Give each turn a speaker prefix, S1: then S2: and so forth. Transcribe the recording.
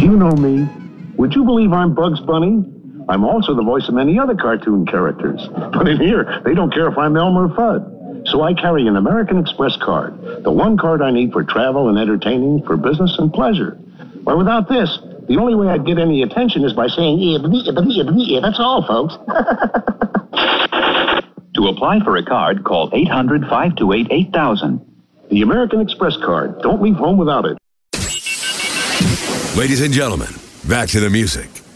S1: You know me. Would you believe I'm Bugs Bunny? I'm also the voice of many other cartoon characters. But in here, they don't care if I'm Elmer Fudd. So I carry an American Express card, the one card I need for travel and entertaining, for business and pleasure. Well, without this, the only way I'd get any attention is by saying, that's all, folks.
S2: To apply for a card, call 800-528-8000.
S1: The American Express card. Don't leave home without it.
S3: Ladies and gentlemen, back to the music.